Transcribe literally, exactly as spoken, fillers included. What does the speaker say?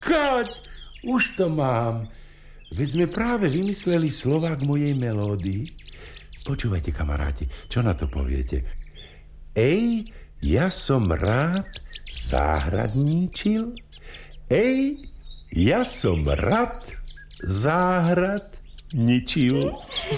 Kať, už to mám. Veď sme práve vymysleli slová k mojej melódii. Počúvajte, kamaráti, čo na to poviete? Ej, ja som rád záhradníčil. Ej, ja som rád záhrad ničil.